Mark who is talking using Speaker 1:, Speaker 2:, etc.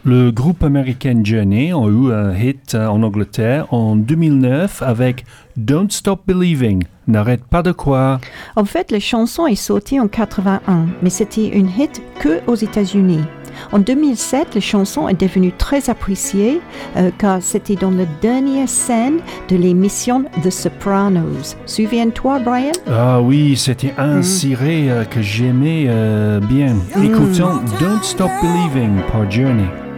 Speaker 1: Le groupe américain Journey a eu un hit en Angleterre en 2009 avec Don't Stop Believing, n'arrête pas de croire.
Speaker 2: En fait, la chanson est sortie en 81, mais c'était une hit que aux États-Unis. En 2007, la chanson est devenue très appréciée car c'était dans la dernière scène de l'émission The Sopranos. Souviens-toi, Brian?
Speaker 1: Ah oui, c'était un ciré que j'aimais bien. Écoutons Don't Stop Believing par Journey.